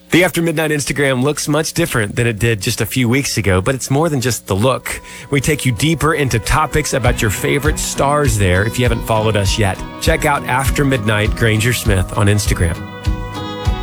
The After Midnight Instagram looks much different than it did just a few weeks ago, but it's more than just the look. We take you deeper into topics about your favorite stars there if you haven't followed us yet. Check out After Midnight Granger Smith on Instagram.